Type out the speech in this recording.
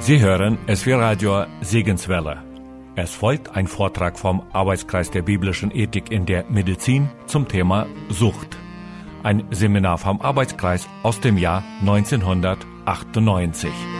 Sie hören SW Radio Segenswelle. Es folgt ein Vortrag vom Arbeitskreis der biblischen Ethik in der Medizin zum Thema Sucht. Ein Seminar vom Arbeitskreis aus dem Jahr 1998.